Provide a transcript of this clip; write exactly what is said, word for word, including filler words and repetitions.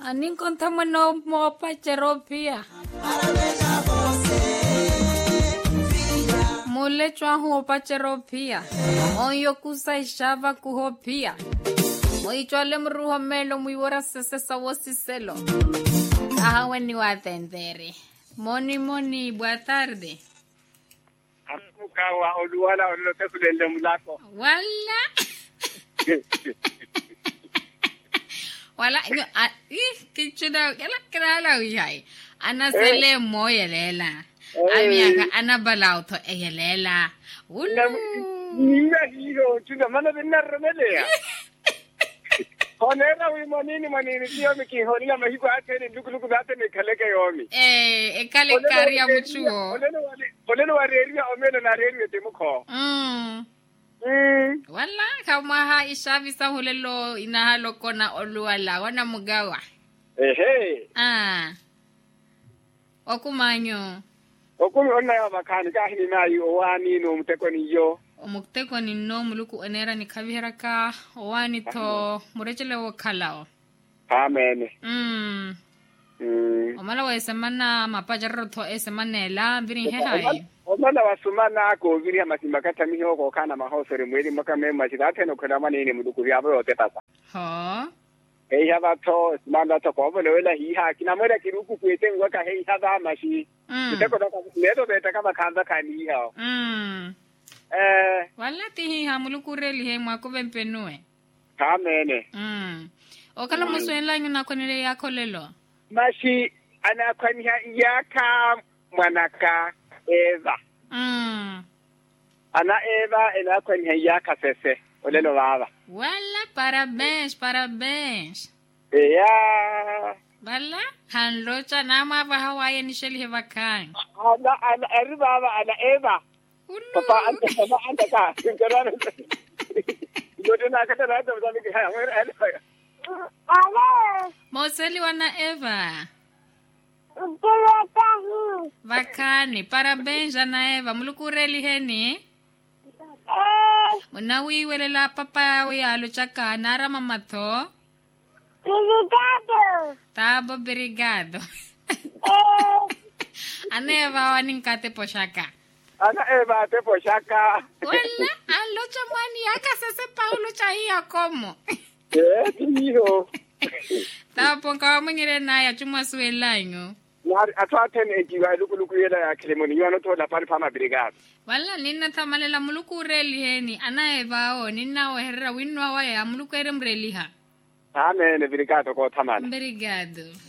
Aning contamos no mo pacheropia. Mole chwa ho pacheropia. Oyo kusa ishava kuhopia. Moi chwale mruho melo muiwora sese sawosiselo. Aha weni watendere. Moni moni, boa tarde. Amukawa oluwala olote kulende mulako. Wala. Wala nyo ih kichuda yala krala uyai. Ana sele mo yelela. Amiaka ana balauto eyelela. Ulu. Niya hiro chuda mana binna remelea. Honera wi monini monini sio miki honila mahiko ate ni luku luku ate ni kaleke yomi. Eh, e kale karia muchuo. Oleno wale oleno wareria omeno na reria temuko. Mm. Mm. Wala kama ha ishavisa hulelo inahalo kona oluwala wana mugawa. Ehe. Ah. Okumanyo. Okumi onna ya bakani ka hini nayi owani no muteko ni yo. Omuteko ni no muluku enera ni kabihiraka owani to murechele wokalao. Amen. Mm. Mm. Omala wa semana mapajarro to e semana la biri he hai. Omala wa sumana ko biri amasimba kata miho ko kana mahosere mweli makame machidate no kana manini muluku ya bro tetasa. Ha. Hey haba to manda to ko bole wela hi ha kina mwela kiruku kwete ngwaka hey haba mashi. Muteko to neto beta kama kanda kani ha. Mm. Eh. Wala tihi ha muluku reli he mwako bempenue. Amen. Mm. Okala muswela nyuna konile yako lelo. Mashi anakwanya yaka mwanaka Eva. Mm. Ana Eva anakwanya yaka sese olelo baba. Wala parabéns, parabéns. Yeah. Wala hanlocha nama ba Hawaii ni sheli hevakan. Ana ana eri baba ana Eva. Papa anta papa anta ka. Kinkarana. Yote na kata na ata mzali ki haya mwere ele. Hello. Moseli wana Eva. Ukiletahi. Vakani, parabéns ana Eva. Mulukureli heni. Eh. Munawi welela papa we aluchaka nara mamato. Obrigado. Tabo obrigado. Eh. Ana Eva waninkate poshaka. Ana Eva te poshaka. Wala alocha mwani yaka sese paulo chahia como. Eh, tío. Tapo kawa mwingire na ya chuma suelanyo. Nari atwa ten ejiwa luku luku yela ya kilemoni yano to la pari pama brigade. Wala nina tamalela muluku reli heni ana Eva o nina waherra winwa wa ya muluku ere mreliha. Amen, brigade ko tamana. Obrigado.